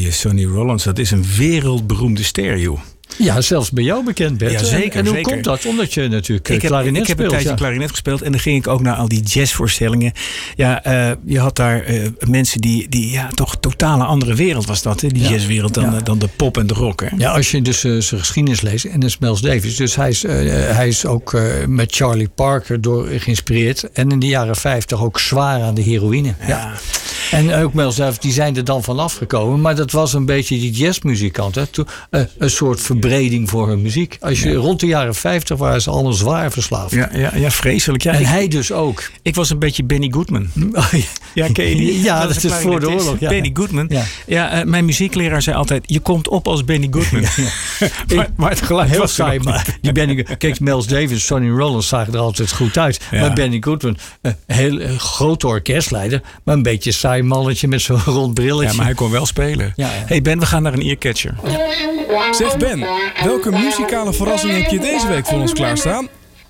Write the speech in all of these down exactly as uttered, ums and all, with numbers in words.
die Sonny Rollins, dat is een wereldberoemde ster, joh. Ja, zelfs bij jou bekend, Bert. Ja, zeker, en hoe zeker. komt dat? Omdat je natuurlijk ik heb, klarinet Ik heb speelt, een tijdje ja. klarinet gespeeld en dan ging ik ook naar al die jazzvoorstellingen. Ja, uh, je had daar uh, mensen die, die ja, toch totale andere wereld was dat, hè? Die ja. jazzwereld dan, ja. dan de pop en de rock. Hè? Ja, als je dus uh, zijn geschiedenis leest, en dat is Miles Davis. Dus hij is, uh, hij is ook uh, met Charlie Parker door geïnspireerd. En in de jaren vijftig ook zwaar aan de heroïne. Ja. ja. En ook Miles Davis, die zijn er dan vanaf gekomen. Maar dat was een beetje die jazzmuzikant. Hè? Toen, uh, een soort verbreding voor hun muziek. Als je ja. rond de jaren vijftig waren ze allemaal zwaar verslaafd. Ja, ja, ja vreselijk. Ja, en ik, hij dus ook. Ik was een beetje Benny Goodman. Oh, ja. ja, ken je die? Ja, dat, dat is voor de oorlog. Ja. Benny Goodman. Ja, ja uh, mijn muziekleraar zei altijd, je komt op als Benny Goodman. Ja, ja. maar, maar het geluid heel was saai. Maar die Benny, kijk, Miles Davis, Sonny Rollins zagen er altijd goed uit. Ja. Maar Benny Goodman, een heel uh, grote orkestleider, maar een beetje saai mannetje met zo'n rond brilletje. Ja, maar hij kon wel spelen. Ja, ja. Hey Ben, we gaan naar een earcatcher. Zeg Ben, welke muzikale verrassing heb je deze week voor ons klaarstaan?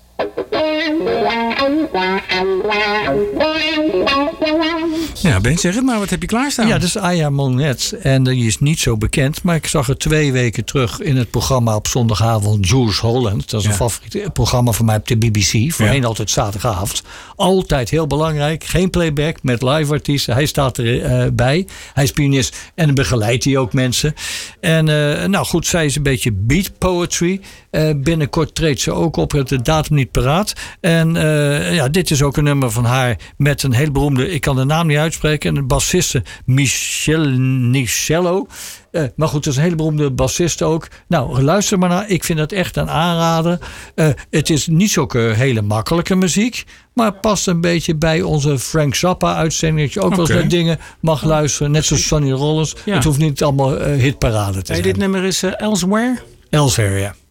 Ja, Ben, zeg het maar. Wat heb je klaarstaan? Ja, dat is Aya Monet. En die is niet zo bekend. Maar ik zag er twee weken terug in het programma op zondagavond. Jules Holland. Dat is ja. een favoriet programma van mij op de B B C. Voorheen ja. altijd zaterdagavond. Altijd heel belangrijk. Geen playback met live artiesten. Hij staat erbij. Uh, hij is pianist. En dan begeleidt hij ook mensen. En uh, nou goed, zij is een beetje beat poetry. Uh, binnenkort treedt ze ook op. Het de datum niet paraat. En uh, ja, dit is ook een nummer van haar met een heel beroemde, ik kan de naam niet uitspreken, en een bassiste Michelle Nicello. Uh, maar goed, dat is een hele beroemde bassist ook. Nou, luister maar naar. Ik vind het echt een aanrader. Uh, het is niet zulke hele makkelijke muziek, maar past een beetje bij onze Frank Zappa-uitzending. Dat je ook okay. wel eens naar dingen mag luisteren. Net zoals Sonny Rollins. Ja. Het hoeft niet allemaal uh, hitparade te zijn. Hey, dit nummer is uh, Elsewhere? Elsewhere, ja.